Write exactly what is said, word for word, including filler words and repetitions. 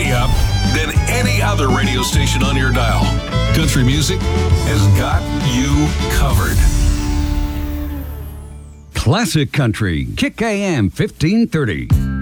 Giddy up than any other radio station on your dial. Country music has got you covered. Classic Country, Kick A M fifteen thirty.